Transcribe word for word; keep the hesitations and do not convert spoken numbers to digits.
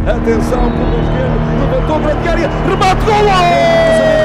Atenção, pelo esquerdo, levantou grande área, remate, golo!